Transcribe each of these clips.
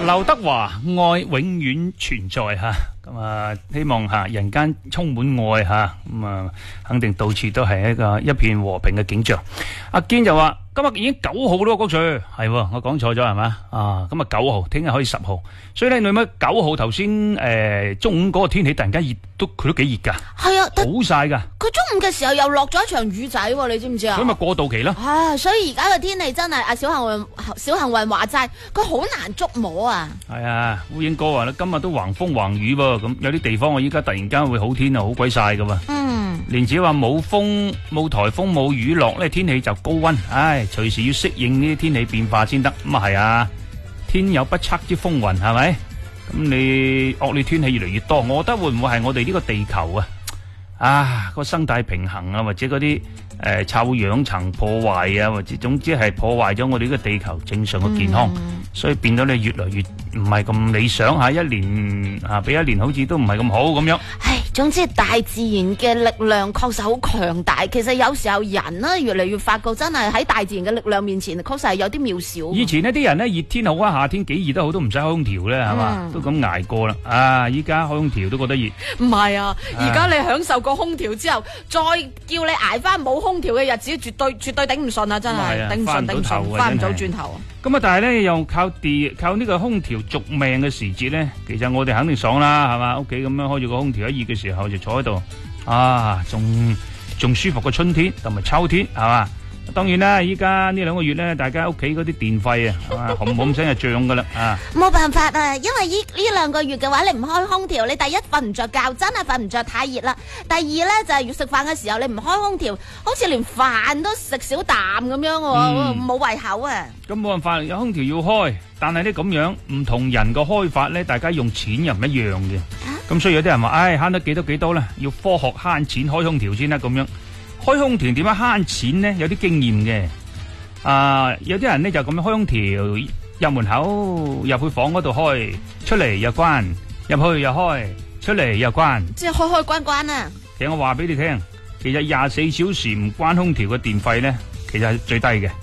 劉德華愛永遠存在吓，咁啊希望吓人間充滿愛吓，咁啊肯定到處都係一片和平嘅景象。阿堅就話今日已經9號咯，郭 Sir 係我講錯咗係嘛啊？今日9號，聽日可以10號，所以咧你乜9號頭先中午嗰個天氣突然間熱佢都幾熱噶， 係啊， 好曬噶。 佢中午嘅時候又落咗一場雨仔喎，你知唔知啊？ 所以咪過渡期咯。 所以而家嘅天氣真係阿小幸運話齋，佢好難捉摸啊。 係啊，烏蠅哥話啦，今日都橫風橫雨噃，咁有啲地方我依家突然間會好天啊，好鬼曬噶喎。連子話冇風、冇颱風、冇雨落咧，天氣就高溫，唉，隨時要適應呢啲天氣變化先得。咁啊係啊，天有不測之風雲，係咪？咁你惡劣天氣越嚟越多，我覺得會唔會係我哋呢個地球啊個生態平衡啊，或者嗰啲臭氧層破壞啊，或者總之係破壞咗我哋呢個地球正常嘅健康，所以變到你越嚟越唔係咁理想吓，一年比一年好似都唔係咁好咁樣。 總之大自然嘅力量確實好強大，其實有時候人呢越嚟越發覺真係喺大自然嘅力量面前，確實係有啲渺小。以前呢啲人呢熱天好啊，夏天幾熱都好，都唔使開空調咧，係嘛，都咁捱過啦。啊，依家開空調都覺得熱。唔係啊，而家你享受過空調之後，再叫你捱翻冇空調嘅日子，絕對頂唔順啊！真係頂唔順，翻唔到轉頭。咁啊，但係咧又靠呢個空調續命嘅時節咧，其實我哋肯定爽啦，係嘛？屋企咁樣開住個空調，一熱嘅時候就坐喺度，啊，仲舒服過春天同埋秋天，係嘛？當然啦，依家呢2個月咧，大家屋企嗰啲電費紅紅聲就漲噶啦，啊！冇辦法啊，因為呢2個月嘅話，你唔開空調，你第一瞓唔着覺，真係瞓唔着，太熱啦。第二咧就係要食飯嘅時候，你唔開空調，好似連飯都食少啖咁樣喎，冇胃口啊！咁冇辦法，有空調要開，但係咧咁樣唔同人個開法咧，大家用錢又唔一樣嘅。咁所以有啲人話，唉，慳得幾多啦，要科學慳錢開空調先得咁樣。開空調點樣慳錢呢？有啲經驗嘅，有啲人呢就咁樣開空調，入門口入去房嗰度開，出嚟又關，入去又開，出嚟又關，即係開關啊！其實我話俾你聽，其實24小時唔關空調嘅電費呢，其實係最低嘅。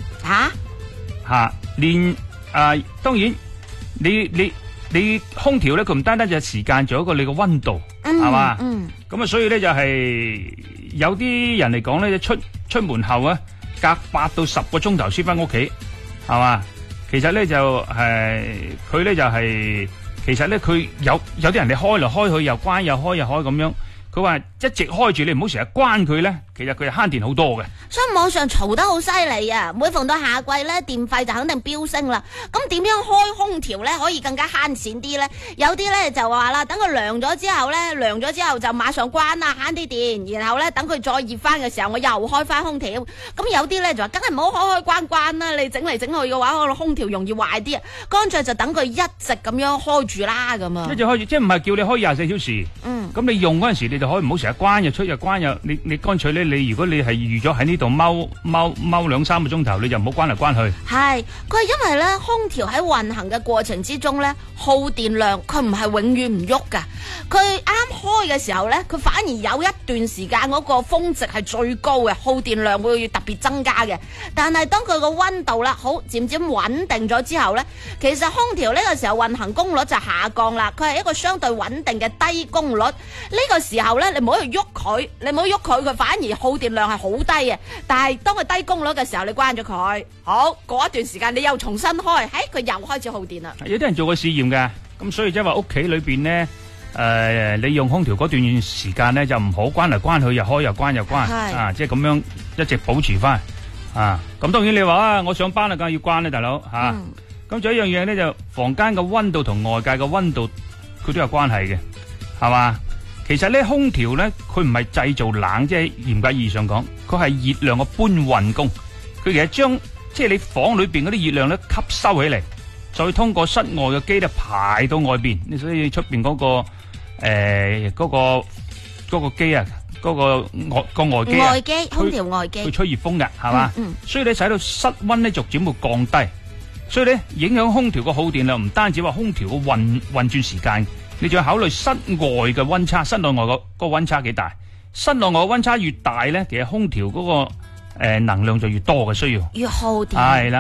當然你空調呢，佢唔單單就係時間，仲有一個你個溫度，係嘛？咁啊，所以呢就係。有啲人嚟講咧，出門後啊，隔8到10個鐘頭先翻屋企，係嘛？其實咧就佢咧就係，其實咧佢有啲人你開嚟開去又關又開又開咁樣。佢話一直開住，你唔好成日關佢咧，其實佢係慳電好多嘅。所以網上嘈得好犀利啊！每逢到夏季咧，電費就肯定飆升啦。咁點樣開空調咧可以更加慳錢啲咧？有啲咧就話啦，等佢涼咗之後就馬上關啦，慳啲電。然後咧等佢再熱翻嘅時候，我又開翻空調。咁有啲咧就話，梗係唔好開關啦！你整嚟整去嘅話，個空調容易壞啲啊。乾脆就等佢一直咁樣開住啦，咁啊。一直開住，即係唔係叫你開24小時？咁你用嗰陣時，你就可以唔好成日關又出又關又，你乾脆咧，你如果你係預咗喺呢度踎2-3個鐘頭，你就唔好關嚟關去。係，佢係因為咧空調喺運行嘅過程之中咧，耗電量佢唔係永遠唔喐噶，佢啱開嘅時候咧，佢反而有一段時間嗰個峰值係最高嘅，耗電量會特別增加嘅。但係當佢個溫度啦好漸漸穩定咗之後咧，其實空調呢個時候運行功率就下降啦，佢係一個相對穩定嘅低功率。呢個時候咧，你唔好去喐佢，佢反而耗電量係好低嘅。但係當佢低功率嘅時候，你關咗佢，好過一段時間你又重新開，佢又開始耗電啦。有啲人做過試驗嘅，咁所以即係話屋企裏邊呢，你用空調嗰段時間呢，就唔好關嚟關去，又開又關又關，啊，即係咁樣一直保持翻，啊，咁當然你話我上班啦，梗係要關啦，大佬，吓，咁仲有一樣嘢呢，就房間嘅溫度同外界嘅溫度，佢都有關係嘅，係嘛？其實咧空調咧，佢唔係製造冷，即係嚴格意義上講，佢係熱量嘅搬運工。佢其實將即係你房裏邊嗰啲熱量咧吸收起嚟，再通過室外嘅機咧排到外邊。所以出邊嗰個機啊，個外機啊，外機空調外機，佢吹熱風嘅，係嘛？所以你使到室溫咧逐漸會降低。所以咧影響空調個耗電量，唔單止話空調個運轉時間。你仲要考慮室外嘅溫差，室內外個溫差幾大？室內外溫差越大咧，其實空調嗰個能量就越多嘅需要，越耗電。係啦，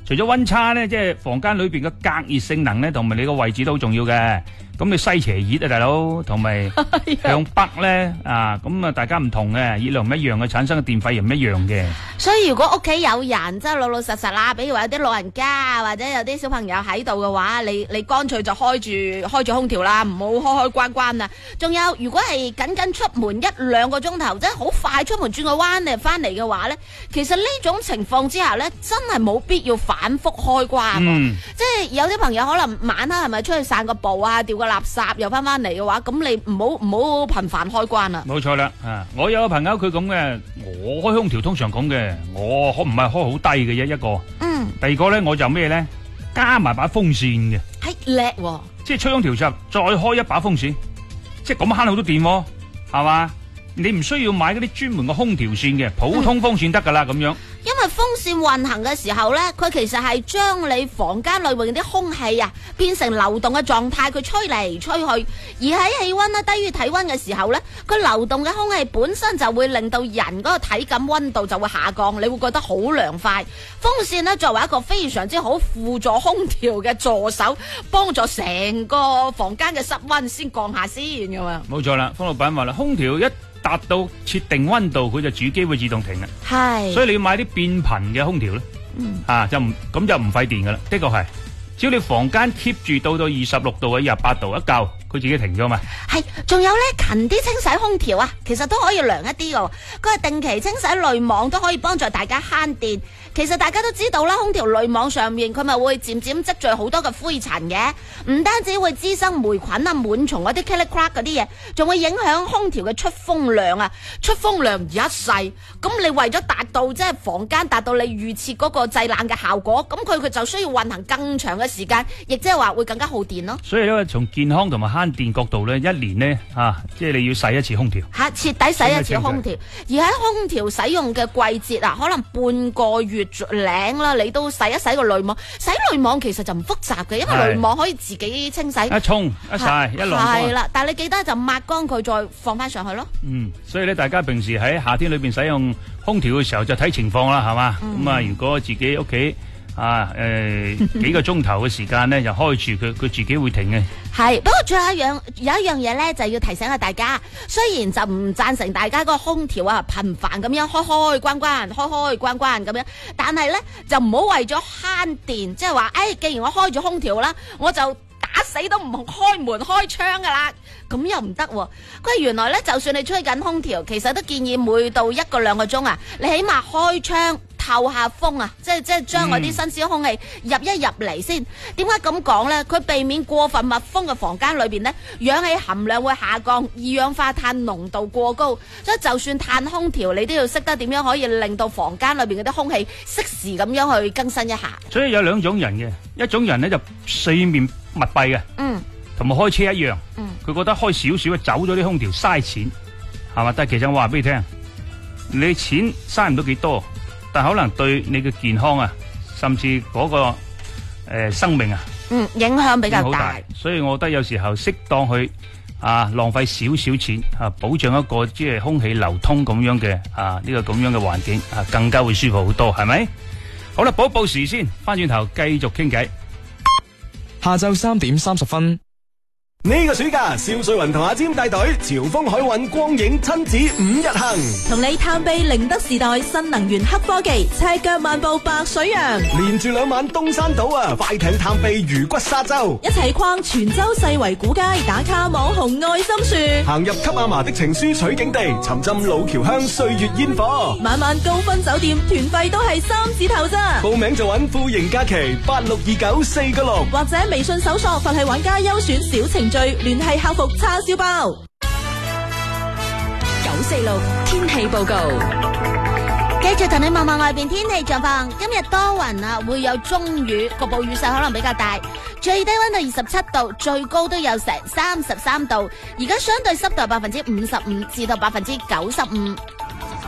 除咗溫差咧，即係房間裏邊嘅隔熱性能咧，同埋你個位置都好重要嘅。咁你西斜熱啊，大佬，同埋向北咧啊，咁啊大家唔同嘅熱量唔一樣嘅，產生嘅電費又唔一樣嘅。 所以如果屋企有人，即係老老實實啦，比如話有啲老人家或者有啲小朋友喺度嘅話，你乾脆就開住空調啦，唔好開關啦。仲有，如果係僅出門1-2個鐘頭，即係好快出門轉個彎嚟翻嚟嘅話咧，其實呢種情況之下咧，真係冇必要反覆開關。即係有啲朋友可能晚黑係咪出去散個步啊，掉個垃圾又翻嚟嘅話，咁你唔好頻繁開關啦。 冇錯啦，我有個朋友佢咁嘅，我開空調通常咁嘅，我唔係開好低嘅啫一個。第二個咧我就咩咧，加埋把風扇嘅。 係叻， 即係吹空調之後再開一把風扇，即係咁慳好多電，係嘛？你唔需要買嗰啲專門嘅空調扇嘅，普通風扇得噶啦咁樣。 因為風扇運行嘅時候呢，佢其實係將你房間裏面啲空氣啊變成流動嘅狀態，佢吹嚟吹去。而喺氣溫呢低於體溫嘅時候呢，佢流動嘅空氣本身就會令到人嗰個體感溫度就會下降，你會覺得好涼快。風扇呢作為一個非常之好輔助空調嘅助手，幫助成個房間嘅室溫先降下先噶嘛。 冇錯啦，方老闆話啦，空調一達到設定溫度，佢就主機會自動停啦。係，所以你要買啲變頻嘅空調咧，就唔費電噶啦。的確係，只要你房間 keep 住到26度或者28度一覺，佢自己停咗嘛。係，仲有咧勤啲清洗空調啊，其實都可以涼一啲噶。佢係定期清洗濾網都可以幫助大家慳電。其實大家都知道啦，空調濾網上面佢咪會漸漸積聚好多嘅灰塵嘅，唔單止會滋生霉菌啊、蟎蟲嗰啲 kill crack 嗰啲嘢，仲會影響空調嘅出風量啊！出風量一細，咁你為咗達到即係房間達到你預設嗰個製冷嘅效果，咁佢就需要運行更長嘅時間，亦即係話會更加耗電咯。所以咧，從健康同埋慳電角度咧，一年呢，即係你要洗一次空調，徹底洗一次空調。而喺空調使用嘅季節啊，可能半個月領啦，你都洗一洗個濾網。洗濾網其實就唔複雜嘅，因為濾網可以自己清洗，一沖一晒一晾乾。係啦，但係你記得就抹乾佢，再放翻上去咯。所以咧，大家平時喺夏天裏邊使用空調嘅時候就睇情況啦，係嘛？咁啊，如果自己屋企幾個鐘頭嘅時間咧，就開住佢自己會停嘅。係，不過仲有一樣嘢咧，就要提醒下大家。雖然就唔贊成大家個空調啊頻繁咁樣開關關咁樣，但係咧就唔好為咗慳電，即係話，既然我開咗空調啦，我就打死都唔開門開窗噶啦，咁又唔得。佢原來咧，就算你吹緊空調，其實都建議每到1-2個鐘啊，你起碼開窗透下風啊，即係將嗰啲新鮮空氣入嚟先。點解咁講呢？佢避免過分密封嘅房間裏邊呢，氧氣含量會下降，二氧化碳濃度過高，所以就算嘆空調，你都要識得點樣可以令到房間裏邊嗰啲空氣適時咁樣去更新一下。所以有兩種人嘅，一種人呢就四面密閉嘅，同埋開車一樣，佢覺得開少少走咗啲空調嘥錢，係嘛？但係其實我話俾你聽，你錢嘥唔到幾多。但可能對你嘅健康啊，甚至嗰個生命啊，影響比較大。所以我覺得有時候適當去浪費少少錢保障一個即係空氣流通咁樣嘅呢個咁樣嘅環境更加會舒服好多，係咪？好啦，報時先，翻轉頭繼續傾偈。 下晝3:30分。 呢個暑假，蕭瑞雲同阿尖帶隊潮豐海運光影親子5日行， 同你探秘寧德時代新能源黑科技，赤腳漫步白水洋， 連住2晚東山島快艇探秘魚骨沙洲， 一齊逛泉州世圍古街，打卡網紅愛心樹， 行入給阿嫲的情書取景地，沉浸老橋鄉歲月煙火， 晚晚高分酒店，團費都係3字頭咋。 報名就揾富盈假期862946， 或者微信搜索佛系玩家優選小程序聯繫客服叉燒包。 946天氣報告， 繼續同你望望外邊天氣狀況。今日多雲啊，會有中雨，局部雨勢可能比較大。最低溫度27度，最高都有成33度。而家相對濕度55%至到95%。